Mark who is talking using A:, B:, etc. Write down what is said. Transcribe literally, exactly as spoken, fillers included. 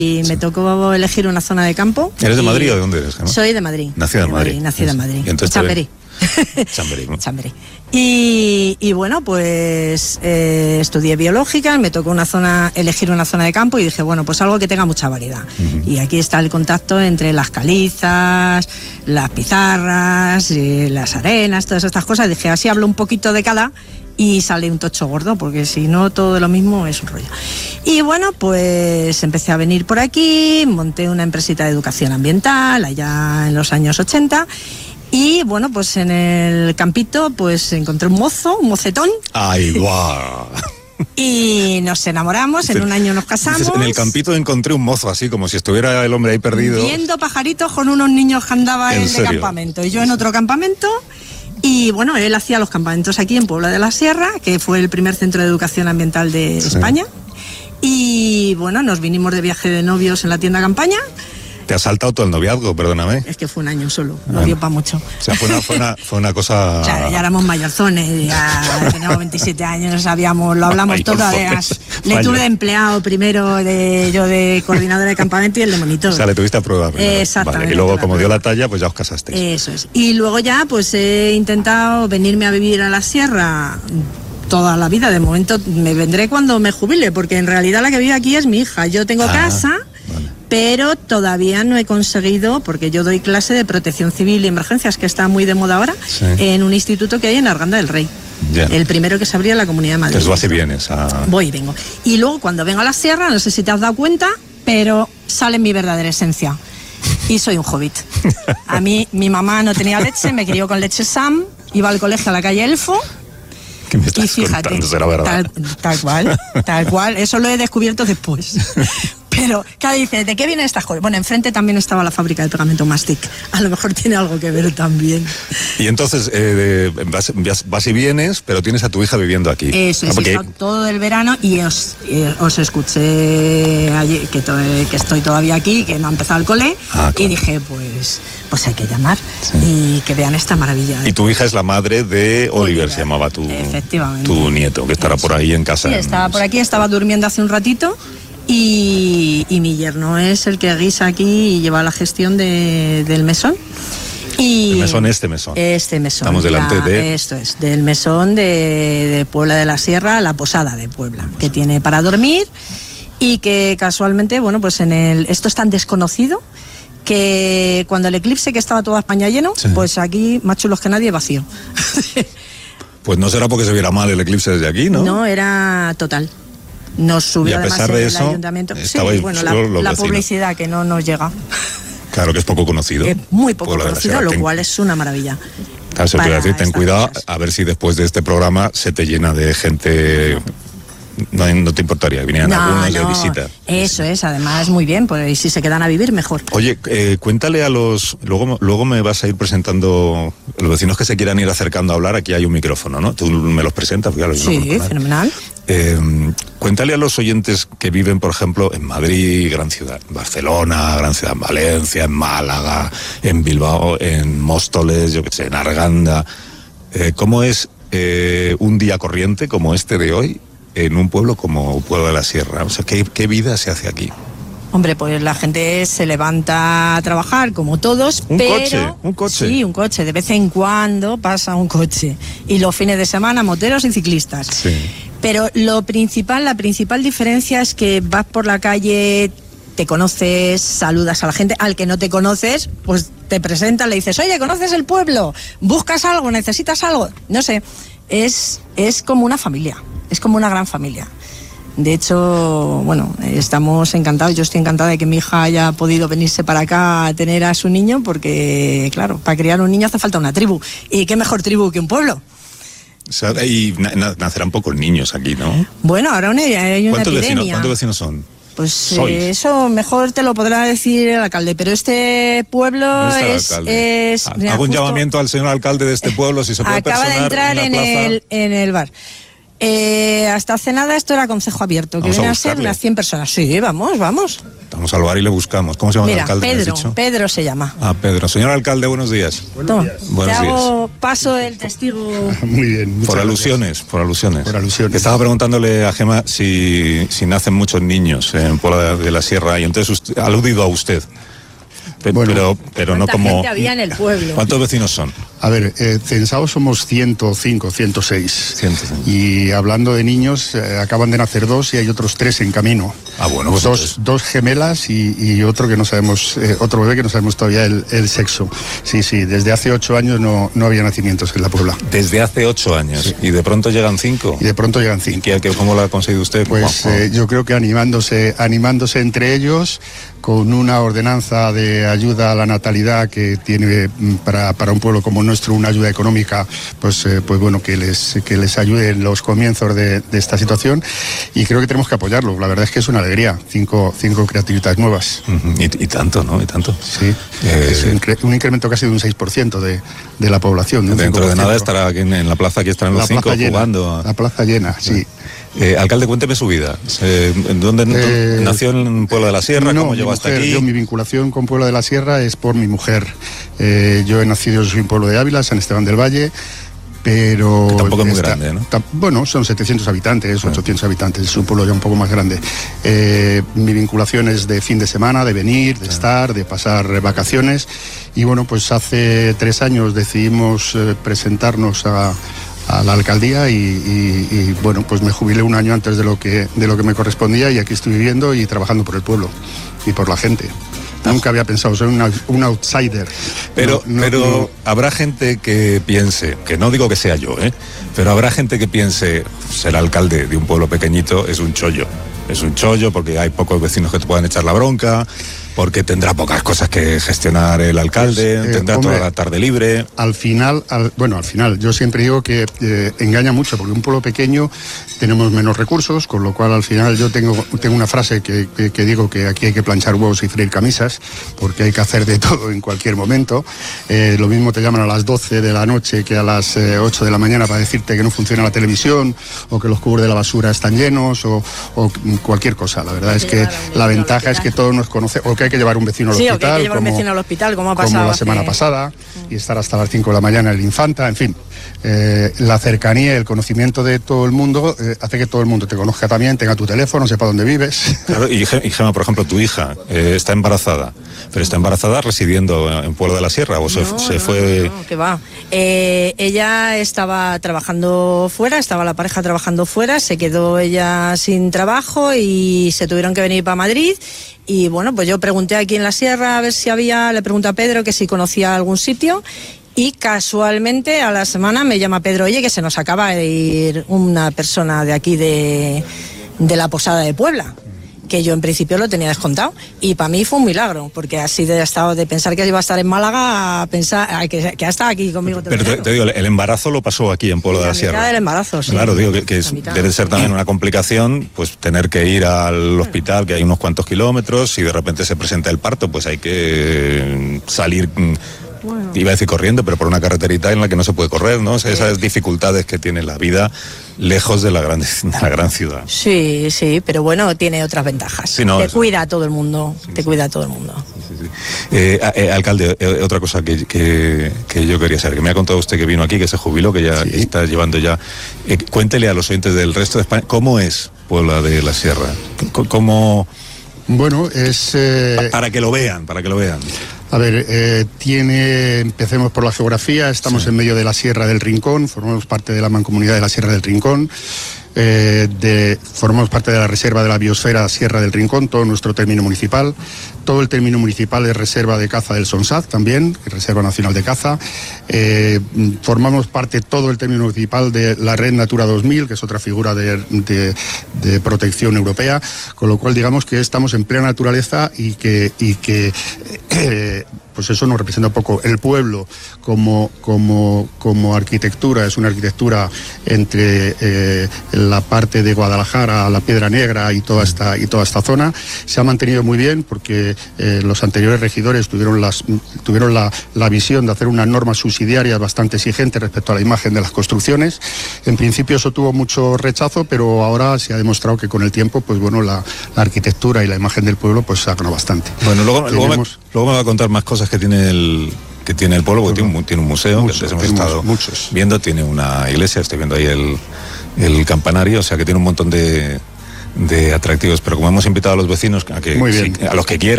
A: Y me tocó elegir una zona de campo.
B: ¿Eres de Madrid o de dónde eres? ¿No?
A: Soy de Madrid.
B: Nacida en Madrid.
A: Madrid. Nacida en Madrid.
B: ¿Y entonces
A: Chamberí.
B: Chamberí.
A: Chamberí. Y, y bueno, pues eh, estudié biológica, me tocó una zona, elegir una zona de campo y dije, bueno, pues algo que tenga mucha variedad. Uh-huh. Y aquí está el contacto entre las calizas, las pizarras, eh, las arenas, todas estas cosas. Dije, así hablo un poquito de cada y sale un tocho gordo, porque si no todo lo mismo es un rollo. Y bueno, pues empecé a venir por aquí, monté una empresita de educación ambiental allá en los años ochenta. Y bueno, pues en el campito pues encontré un mozo, un mocetón.
B: ¡Ay, guau!
A: Y nos enamoramos, en un año nos casamos.
B: En el campito encontré un mozo, así como si estuviera el hombre ahí perdido.
A: Viendo pajaritos con unos niños que andaban en el campamento. Y yo en otro campamento. Y bueno, él hacía los campamentos aquí en Puebla de la Sierra, que fue el primer centro de educación ambiental de sí. España. Y bueno, nos vinimos de viaje de novios en la tienda campaña.
B: Te has saltado todo el noviazgo, perdóname.
A: Es que fue un año solo, no bueno. dio para mucho.
B: O sea, fue una, fue una, fue una cosa...
A: Claro, ya éramos mayorzones, ya teníamos veintisiete años, sabíamos, lo hablamos todo. Además, le tuve de empleado primero, de, yo de coordinadora de campamento y el de monitor.
B: O sea, le tuviste a prueba primero.
A: Exactamente.
B: Vale. Y luego, como dio la talla, pues ya os casasteis.
A: Eso es. Y luego ya, pues he intentado venirme a vivir a la sierra toda la vida. De momento me vendré cuando me jubile, porque en realidad la que vive aquí es mi hija. Yo tengo ah. casa... pero todavía no he conseguido, porque yo doy clase de protección civil y emergencias, que está muy de moda ahora, sí. en un instituto que hay en Arganda del Rey. Yeah. El primero que se abría en la Comunidad de Madrid.
B: Entonces vas y vienes a...
A: Voy y vengo. Y luego cuando vengo a la sierra, no sé si te has dado cuenta, pero sale mi verdadera esencia. Y soy un hobbit. A mí, mi mamá no tenía leche, me crió con leche Sam, iba al colegio a la calle Elfo.
B: ¿Qué me estás
A: y fíjate,
B: contando? ¿Será verdad?
A: Tal, tal cual, tal cual. Eso lo he descubierto después. Pero, claro, dice, ¿de qué vienen estas cosas? Bueno, enfrente también estaba la fábrica de pegamento Mastic. A lo mejor tiene algo que ver también.
B: Y entonces, eh, vas, vas y vienes, pero tienes a tu hija viviendo aquí.
A: Eso es, porque... todo el verano, y os, eh, os escuché ayer, que, to, que estoy todavía aquí, que no ha empezado el cole, ah, claro. Y dije, pues, pues hay que llamar, sí. Y que vean esta maravilla.
B: Y tu hija es la madre de Oliver, Oliver se llamaba tu, tu nieto, que estará Eso. por ahí en casa.
A: Sí, estaba por aquí, estaba durmiendo hace un ratito. Y, y mi yerno es el que guisa aquí y lleva la gestión de, del mesón. Y
B: el mesón, este mesón.
A: Este mesón.
B: Estamos delante
A: la,
B: de...
A: Esto es, del mesón de, de Puebla de la Sierra, la Posada de Puebla, que tiene para dormir y que casualmente, bueno, pues en el... Esto es tan desconocido que cuando el eclipse, que estaba toda España lleno, sí. Pues aquí, más chulos que nadie, vacío.
B: Pues no será porque se viera mal el eclipse desde aquí, ¿no?
A: No, era total. Nos subió
B: y a pesar
A: además
B: de
A: el
B: eso,
A: ayuntamiento. Sí, bueno, la, la publicidad que no nos llega.
B: Claro que es poco conocido.
A: Es muy poco conocido, lo ten... cual es una maravilla.
B: Claro, se puede decir, ten cuidado, cosas. A ver si después de este programa se te llena de gente... No, no te importaría, vinieran no, algunos no. de visita.
A: Eso es, además muy bien, pues y si se quedan a vivir, mejor.
B: Oye, eh, cuéntale a los... Luego, luego me vas a ir presentando... Los vecinos que se quieran ir acercando a hablar, aquí hay un micrófono, ¿no? Tú me los presentas. Claro,
A: sí, no fenomenal.
B: Eh, cuéntale a los oyentes que viven, por ejemplo, en Madrid, gran ciudad, Barcelona, gran ciudad, en Valencia, en Málaga, en Bilbao, en Móstoles, yo qué sé, en Arganda. Eh, ¿Cómo es eh, un día corriente como este de hoy en un pueblo como Puebla de la Sierra? O sea, ¿qué, qué vida se hace aquí?
A: Hombre, pues la gente se levanta a trabajar como todos,
B: un
A: pero...
B: coche, un coche.
A: Sí, un coche. De vez en cuando pasa un coche. Y los fines de semana, moteros y ciclistas.
B: Sí.
A: Pero lo principal, la principal diferencia es que vas por la calle, te conoces, saludas a la gente. Al que no te conoces, pues te presentas, le dices, oye, ¿conoces el pueblo? ¿Buscas algo? ¿Necesitas algo? No sé, es, es como una familia. Es como una gran familia. De hecho, bueno, estamos encantados. Yo estoy encantada de que mi hija haya podido venirse para acá a tener a su niño, porque, claro, para criar un niño hace falta una tribu. ¿Y qué mejor tribu que un pueblo?
B: O sea, y na- nacerán pocos niños aquí, ¿no?
A: Bueno, ahora una, hay una
B: ¿Cuántos
A: epidemia.
B: Vecinos, ¿Cuántos vecinos son?
A: Pues eh, eso mejor te lo podrá decir el alcalde, pero este pueblo es... es
B: mira, Hago un llamamiento al señor alcalde de este pueblo, si se puede
A: acaba
B: personar
A: de entrar
B: en,
A: en,
B: la plaza.
A: el, en el bar. Eh, hasta hace nada esto era concejo abierto, que
B: Vamos a
A: viene a ser
B: buscarle.
A: unas cien personas. Sí, vamos, vamos.
B: Vamos al bar y le buscamos. ¿Cómo se llama
A: Mira,
B: el alcalde? ¿Me has
A: Pedro,
B: dicho?
A: Pedro se llama.
B: Ah, Pedro. Señor alcalde, buenos días.
A: Toma,
B: Buenos
A: te
B: días.
A: hago paso el testigo.
C: Muy bien. muchas
B: Por
C: gracias.
B: alusiones, por alusiones.
C: Por alusiones.
B: Estaba preguntándole a Gema si, si nacen muchos niños en Puebla de la Sierra y entonces usted, ha aludido a usted. Pe-
C: Bueno.
B: pero pero no
A: ¿Cuánta
B: como...
A: gente había en el pueblo?
B: ¿Cuántos vecinos son?
C: A ver, eh, censados somos ciento cinco, ciento seis.
B: ciento cinco.
C: Y hablando de niños, eh, acaban de nacer dos y hay otros tres en camino.
B: Ah, bueno, pues
C: dos,
B: entonces-
C: dos gemelas y, y otro que no sabemos, eh, otro bebé que no sabemos todavía el, el sexo. Sí, sí, desde hace ocho años no, no había nacimientos en la Puebla.
B: Desde hace ocho años. Y de pronto llegan cinco.
C: Y de pronto llegan
B: ¿Y
C: cinco.
B: qué- qué- cómo lo ha conseguido usted?
C: Pues
B: ¿Cómo?
C: eh, yo creo que animándose, animándose entre ellos con una ordenanza de ayuda a la natalidad que tiene mm, para, para un pueblo como nuestro una ayuda económica, pues, eh, pues bueno, que les, que les ayude en los comienzos de, de esta situación y creo que tenemos que apoyarlo. La verdad es que es una alegría, cinco, cinco criaturitas nuevas.
B: Ujú. y, y tanto, ¿no? Y tanto.
C: Sí,
B: Eh,
C: es un, cre- un incremento casi de un seis por ciento de, de la población. De un
B: Dentro de
C: cinco por ciento.
B: nada estará aquí en, en la plaza, aquí estarán los
C: la
B: cinco
C: plaza llena,
B: jugando.
C: la plaza llena, sí.
B: Eh, alcalde, cuénteme su vida. Eh, ¿Dónde
C: Eh,
B: nació en Pueblo de la Sierra?
C: No,
B: ¿Cómo
C: mi
B: llegó hasta
C: mujer,
B: aquí?
C: Yo, mi vinculación con Puebla de la Sierra es por mi mujer. Eh, yo he nacido, yo soy un pueblo de Ávila, San Esteban del Valle, pero...
B: Que tampoco es muy grande, ¿no?
C: tam- bueno, son setecientos habitantes, ochocientos habitantes, es un pueblo ya un poco más grande. Eh, mi vinculación es de fin de semana, de venir, de estar, de pasar vacaciones. Y bueno, pues hace tres años decidimos eh, presentarnos a a la alcaldía y, y- y, bueno, pues me jubilé un año antes de lo que de lo que me correspondía y aquí estoy viviendo y trabajando por el pueblo y por la gente. Nunca había pensado, soy una- un outsider.
B: Pero,
C: No, no,
B: pero
C: no.
B: habrá gente que piense, que no digo que sea yo, ¿eh? Pero habrá gente que piense, ser alcalde de un pueblo pequeñito es un chollo. Es un chollo porque hay pocos vecinos que te puedan echar la bronca, porque tendrá pocas cosas que gestionar el alcalde,
C: Pues, eh,
B: tendrá
C: hombre,
B: toda la tarde libre.
C: Al final, al- bueno, al final, yo siempre digo que eh, engaña mucho, porque un pueblo pequeño tenemos menos recursos, con lo cual al final yo tengo, tengo una frase que, que- que digo que aquí hay que planchar huevos y freír camisas, porque hay que hacer de todo en cualquier momento. Eh, lo mismo te llaman a las doce de la noche que a las eh, ocho de la mañana para decirte que no funciona la televisión, o que los cubos de la basura están llenos, o, o cualquier cosa. La verdad es que la ventaja es que todos nos conocemos, o que hay que llevar un vecino al
A: Sí, o que
C: hospital.
A: hay que llevar un
C: como-
A: vecino al hospital, como ha
C: como
A: pasado
C: la
A: hace-
C: semana pasada, y estar hasta las cinco de la mañana en el Infanta, en fin. Eh, la cercanía y el conocimiento de todo el mundo eh, hace que todo el mundo te conozca también, tenga tu teléfono, sepa dónde vives.
B: Claro, y, Ge- y Gema, por ejemplo, tu hija eh, está embarazada, pero está embarazada residiendo en Pueblo de la Sierra, o se,
A: No,
B: se
A: no,
B: fue...
A: no, no, que va. Eh, ella estaba trabajando fuera, estaba la pareja trabajando fuera, se quedó ella sin trabajo y se tuvieron que venir para Madrid. Y bueno, pues yo pregunté aquí en la Sierra a ver si había, le pregunté a Pedro que si conocía algún sitio. Y casualmente a la semana me llama Pedro, oye, que se nos acaba de ir una persona de aquí de, de la Posada de Puebla, que yo en principio lo tenía descontado. Y para mí fue un milagro, porque así de estado de pensar que iba a estar en Málaga a pensar a que, que ha estado aquí conmigo todo
B: Pero
A: el
B: te,
A: verano.
B: te digo, el embarazo lo pasó aquí en Pueblo de la
A: La mitad
B: Sierra.
A: del embarazo, sí.
B: Claro, digo que, que
A: La
B: es-
A: mitad.
B: debe ser también una complicación, pues tener que ir al hospital, que hay unos cuantos kilómetros, y de repente se presenta el parto, pues hay que eh, salir, mm,
A: Bueno.
B: iba a decir corriendo, pero por una carreterita en la que no se puede correr, ¿no? O sea, esas dificultades que tiene la vida lejos de la gran, de la gran ciudad.
A: Sí, sí, pero bueno, tiene otras ventajas.
B: Sí, no,
A: te
B: eso-
A: cuida a todo el mundo, te cuida a todo el mundo.
B: Eh, a- eh, alcalde, eh, otra cosa que, que- que yo quería saber, que me ha contado usted que vino aquí, que se jubiló, que ya
C: Sí.
B: está llevando ya. Eh, cuéntele a los oyentes del resto de España, ¿cómo es Puebla de la Sierra? C- ¿Cómo,
C: Bueno, es... eh,
B: para que lo vean, para que lo vean.
C: A ver, eh, tiene, empecemos por la geografía, estamos en medio de la Sierra del Rincón, formamos parte de la mancomunidad de la Sierra del Rincón, eh, de, formamos parte de la reserva de la biosfera Sierra del Rincón, todo nuestro término municipal, todo el término municipal es reserva de caza del Sonsat también, Reserva Nacional de Caza, eh, formamos parte todo el término municipal de la Red Natura dos mil, que es otra figura de, de- de protección europea, con lo cual digamos que estamos en plena naturaleza y que, y que eh, pues eso nos representa un poco el pueblo como, como, como arquitectura, es una arquitectura entre eh, la parte de Guadalajara, la Piedra Negra y toda esta, y toda esta zona. Se ha mantenido muy bien porque que eh, los anteriores regidores tuvieron, las, tuvieron la, la visión de hacer unas normas subsidiarias bastante exigentes respecto a la imagen de las construcciones. En principio eso tuvo mucho rechazo, pero ahora se ha demostrado que con el tiempo, pues bueno, la, la arquitectura y la imagen del pueblo pues se ha ganado bastante.
B: Bueno, luego, luego, me, luego me va a contar más cosas que tiene el... que tiene el pueblo, porque tiene un, tiene un museo, mucho, que antes hemos estado
C: muchos.
B: viendo, tiene una iglesia, estoy viendo ahí el, el campanario, o sea que tiene un montón de, de atractivos, pero como hemos invitado a los vecinos, a, que, si, a los que quieran,